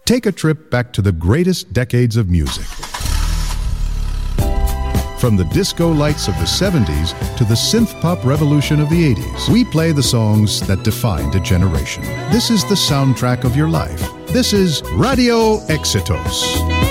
Take a trip back to the greatest decades of music. From the disco lights of the 70s to the synth-pop revolution of the 80s, we play the songs that defined a generation. This is the soundtrack of your life. This is Radio Éxitos.